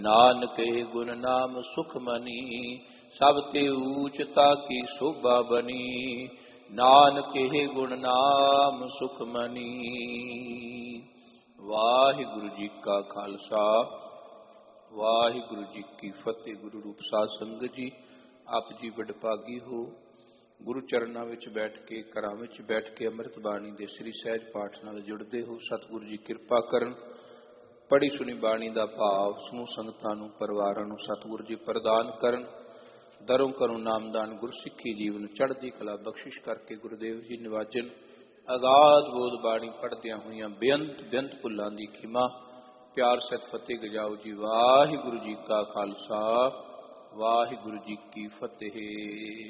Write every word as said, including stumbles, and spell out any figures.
ਨਾਨਕ ਇਹ ਗੁਣ ਨਾਮ ਸੁਖ ਮਨੀ, ਸਭ ਤੇ ਊਚ ਤਾਕੀ ਸੋਭਾ ਬਨੀ। ਨਾਨਕ ਇਹ ਗੁਣ ਨਾਮ ਸੁਖ ਮਨੀ। ਵਾਹਿਗੁਰੂ ਜੀ ਕਾ ਖਾਲਸਾ, ਵਾਹਿਗੁਰੂ ਜੀ ਕੀ ਫਤਿਹ। ਗੁਰੂ ਰੂਪ ਸਾਧ ਸੰਗਤ ਜੀ, ਆਪ ਜੀ ਵਡਭਾਗੀ ਹੋ। ਗੁਰੂ ਚਰਨਾਂ ਵਿੱਚ ਬੈਠ ਕੇ, ਘਰਾਂ ਵਿੱਚ ਬੈਠ ਕੇ ਅੰਮ੍ਰਿਤ ਬਾਣੀ ਦੇ ਸ੍ਰੀ ਸਹਿਜ ਪਾਠ ਨਾਲ ਜੁੜਦੇ ਹੋ। ਸਤਿਗੁਰੂ ਜੀ ਕਿਰਪਾ ਕਰਨ, ਪੜ੍ਹੀ ਸੁਣੀ ਬਾਣੀ ਦਾ ਭਾਵ ਸਮੂਹ ਸੰਗਤਾਂ ਨੂੰ, ਪਰਿਵਾਰਾਂ ਨੂੰ ਸਤਿਗੁਰੂ ਜੀ ਪ੍ਰਦਾਨ ਕਰਨ। ਦਰੋਂ ਕਰੋ ਨਾਮਦਾਨ ਗੁਰਸਿੱਖੀ ਜੀਵਨ ਚੜ੍ਹਦੀ ਕਲਾ ਬਖਸ਼ਿਸ਼ ਕਰਕੇ ਗੁਰਦੇਵ ਜੀ ਨਿਵਾਜਨ। ਅਗਾਧ ਬੋਧ ਬਾਣੀ ਪੜ੍ਹਦਿਆਂ ਹੋਈਆਂ ਬੇਅੰਤ ਬੇਅੰਤ ਭੁੱਲਾਂ ਦੀ ਖਿਮਾ ਪਿਆਰ ਸਹਿਤ ਫਤਿਹ ਗਜਾਓ ਜੀ। ਵਾਹਿਗੁਰੂ ਜੀ ਕਾ ਖਾਲਸਾ, ਵਾਹਿਗੁਰੂ ਜੀ ਕੀ ਫਤਿਹ।